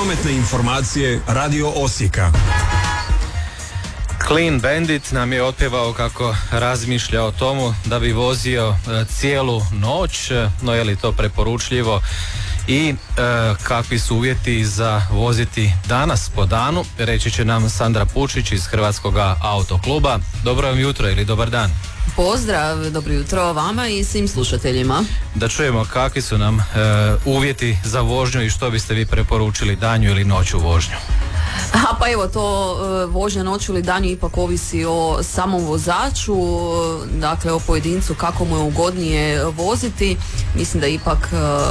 Prometne informacije Radio Osijeka. Clean Bandit nam je otpjevao kako razmišlja o tomu da bi vozio cijelu noć, no je li to preporučljivo i kakvi su uvjeti za voziti danas po danu, reći će nam Sandra Pučić iz Hrvatskog autokluba. Dobro vam jutro ili dobar dan. Pozdrav, dobro jutro vama i svim slušateljima. Da čujemo kakvi su nam uvjeti za vožnju i što biste vi preporučili, danju ili noću vožnju. Pa evo, to vožnja noću ili danju ipak ovisi o samom vozaču, dakle o pojedincu kako mu je ugodnije voziti. Mislim da je ipak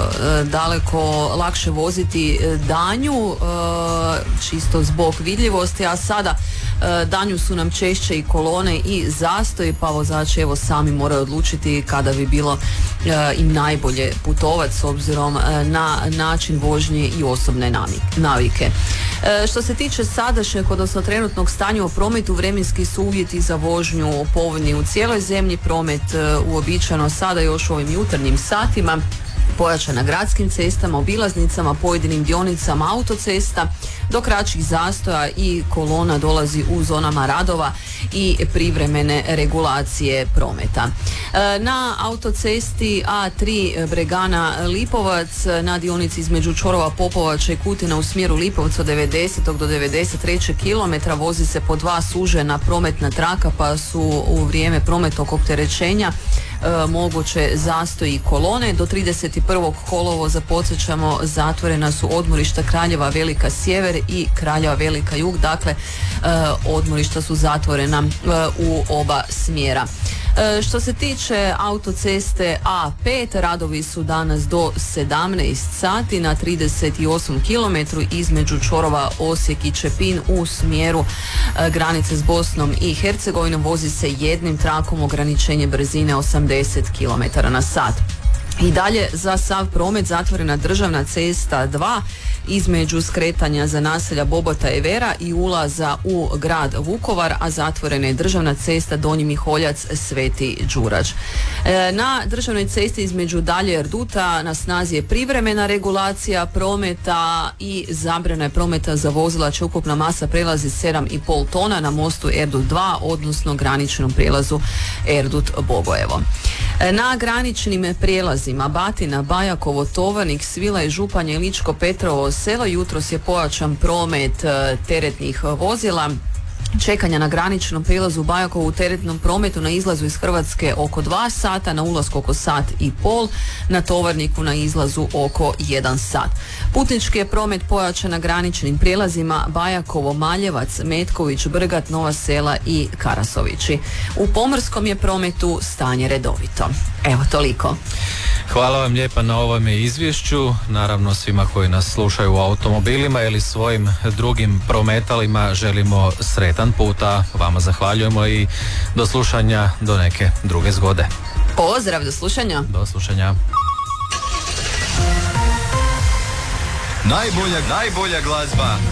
daleko lakše voziti danju, čisto zbog vidljivosti, a sada danju su nam češće i kolone i zastoji, pa vozači evo sami moraju odlučiti kada bi bilo im najbolje putovati s obzirom na način vožnje i osobne navike. Što se tiče sadašnjeg, odnosno trenutnog stanja u prometu, vremenski su uvjeti za vožnju povoljni u cijeloj zemlji. Promet uobičajeno sada još u ovim jutarnjim satima pojačan na gradskim cestama, obilaznicama, pojedinim dionicama autocesta, do kraćih zastoja i kolona dolazi u zonama radova i privremene regulacije prometa. Na autocesti A3 Bregana Lipovac na dionici između Čorova, Popovača i Kutina u smjeru Lipovca od 90. do 93. km vozi se po dva sužena prometna traka, pa su u vrijeme prometnog opterećenja moguće zastoji kolone. Do 31. kolovoza, podsjećamo, zatvorena su odmorišta Kraljeva Velika Sjever i Kraljeva Velika Jug, dakle odmorišta su zatvorena u oba smjera. Što se tiče autoceste A5, radovi su danas do 17 sati na 38 km između čvorova Osijek i Čepin u smjeru granice s Bosnom i Hercegovinom. Vozi se jednim trakom, ograničenje brzine 80 km na sat. I dalje za sav promet zatvorena državna cesta 2 između skretanja za naselja Bobota i Vera i ulaza u grad Vukovar, a zatvorena je državna cesta Donji Miholjac Sveti Đurađ. Na državnoj cesti između Dalje Erduta na snazi je privremena regulacija prometa i zabrana je prometa za vozila čija ukupna masa prelazi 7,5 tona na mostu Erdut 2, odnosno graničnom prijelazu Erdut Bogojevo. Na graničnim prijelazima Batina, Bajakovo, Tovarnik, Svila i Županje, Ličko, Petrovo selo jutros je pojačan promet teretnih vozila. Čekanja na graničnom prijelazu u Bajakovu u teretnom prometu na izlazu iz Hrvatske oko 2 sata, na ulasku oko 1,5 sata, na Tovarniku na izlazu oko 1 sat. Putnički je promet pojačan na graničnim prijelazima Bajakovo, Maljevac, Metković, Brgat, Nova Sela i Karasovići. U pomorskom je prometu stanje redovito. Evo, toliko. Hvala vam lijepa na ovome izvješću. Naravno, svima koji nas slušaju u automobilima ili svojim drugim prometalima želimo sretan put, a vama zahvaljujemo i do slušanja do neke druge zgode. Pozdrav, do slušanja. Do slušanja. Najbolja glazba